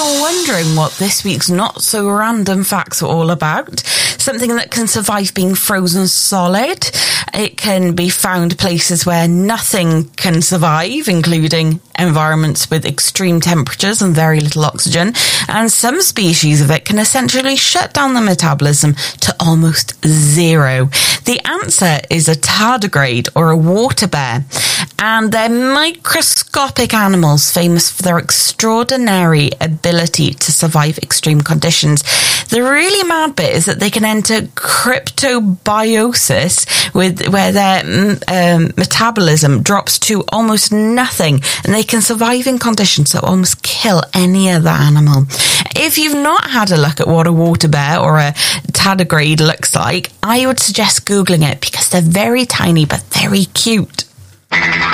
now wondering what this week's not so random facts are all about, something that can survive being frozen solid. It can be found places where nothing can survive, including environments with extreme temperatures and very little oxygen. And some species of it can essentially shut down the metabolism to almost zero. The answer is a tardigrade, or a water bear. And they're microscopic animals famous for their extraordinary ability to survive extreme conditions. The really mad bit is that they can enter cryptobiosis, where their metabolism drops to almost nothing, and they can survive in conditions that almost kill any other animal. If you've not had a look at what a water bear or a tardigrade looks like, I would suggest Googling it, because they're very tiny but very cute.